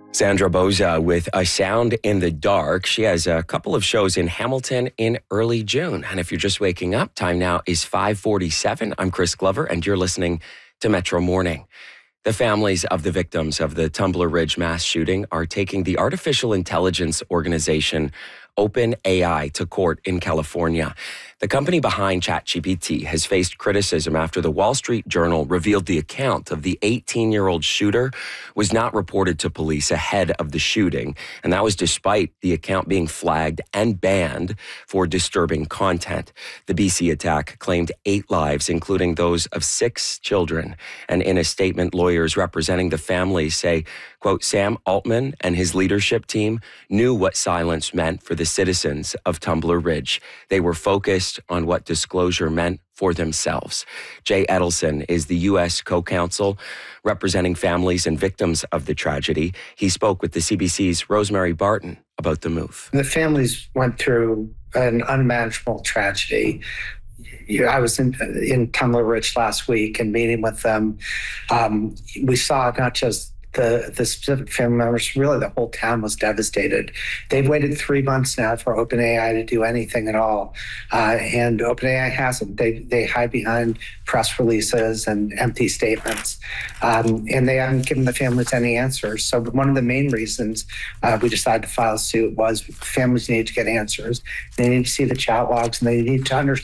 Sandra Boza with A Sound in the Dark. She has a couple of shows in Hamilton in early June. And if you're just waking up, time now is 5:47. I'm Chris Glover, and you're listening to Metro Morning. The families of the victims of the Tumbler Ridge mass shooting are taking the artificial intelligence organization OpenAI to court in California. The company behind ChatGPT has faced criticism after the Wall Street Journal revealed the account of the 18-year-old shooter was not reported to police ahead of the shooting, and that was despite the account being flagged and banned for disturbing content. The BC attack claimed 8 lives, including those of 6 children, and in a statement, lawyers representing the families say, quote, Sam Altman and his leadership team knew what silence meant for the citizens of Tumbler Ridge. They were focused on what disclosure meant for themselves. Jay Edelson is the U.S. co-counsel representing families and victims of the tragedy. He spoke with the CBC's Rosemary Barton about the move. The families went through an unmanageable tragedy. I was in Tumbler Ridge last week and meeting with them. We saw not just the specific family members, really the whole town was devastated. They've waited 3 months now for OpenAI to do anything at all. And OpenAI hasn't. They hide behind press releases and empty statements. And they haven't given the families any answers. So one of the main reasons we decided to file a suit was families need to get answers. They need to see the chat logs, and they need to understand